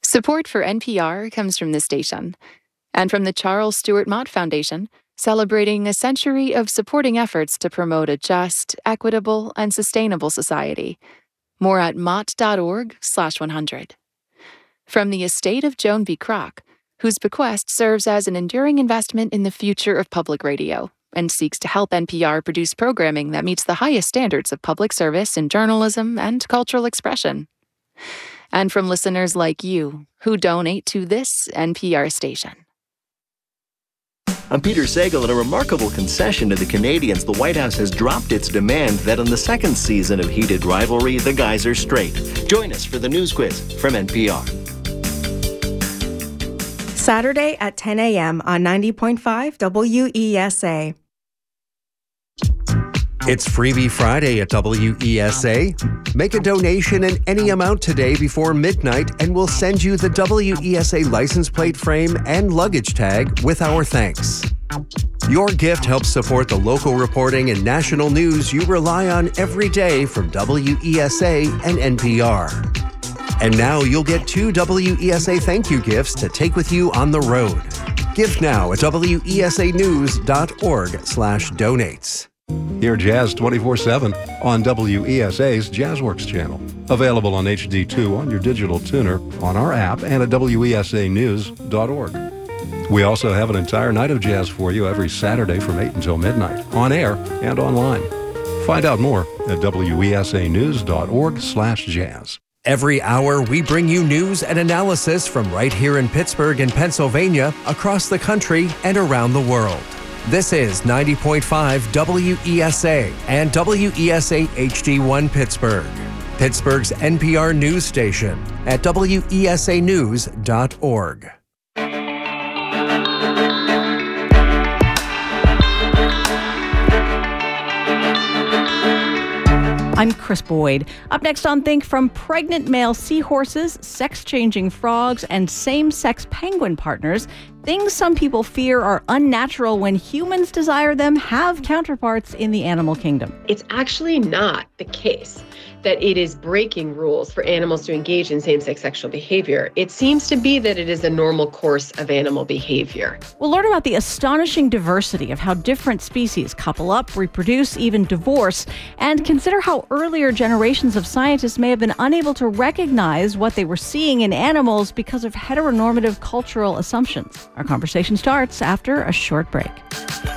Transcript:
Support for NPR comes from the station and from the Charles Stewart Mott Foundation, celebrating a century of supporting efforts to promote a just, equitable, and sustainable society. More at mott.org/100. From the estate of Joan B. Kroc, whose bequest serves as an enduring investment in the future of public radio and seeks to help NPR produce programming that meets the highest standards of public service in journalism and cultural expression. And from listeners like you, who donate to this NPR station. I'm Peter Sagal. In a remarkable concession to the Canadians, the White House has dropped its demand that on the second season of Heated Rivalry, the guys are straight. Join us for the news quiz from NPR. Saturday at 10 a.m. on 90.5 WESA. It's Freebie Friday at WESA. Make a donation in any amount today before midnight, and we'll send you the WESA license plate frame and luggage tag with our thanks. Your gift helps support the local reporting and national news you rely on every day from WESA and NPR. And now you'll get 2 WESA thank you gifts to take with you on the road. Give now at wesanews.org/donates. Hear jazz 24/7 on WESA's JazzWorks channel. Available on HD2 on your digital tuner, on our app, and at wesanews.org. We also have an entire night of jazz for you every Saturday from 8 until midnight, on air and online. Find out more at wesanews.org/jazz. Every hour, we bring you news and analysis from right here in Pittsburgh and Pennsylvania, across the country, and around the world. This is 90.5 WESA and WESA HD1 Pittsburgh, Pittsburgh's NPR news station at wesanews.org. I'm Chris Boyd. Up next on Think, from pregnant male seahorses, sex-changing frogs, and same-sex penguin partners, things some people fear are unnatural when humans desire them have counterparts in the animal kingdom. It's actually not the case that it is breaking rules for animals to engage in same-sex sexual behavior. It seems to be that it is a normal course of animal behavior. We'll learn about the astonishing diversity of how different species couple up, reproduce, even divorce, and consider how earlier generations of scientists may have been unable to recognize what they were seeing in animals because of heteronormative cultural assumptions. Our conversation starts after a short break.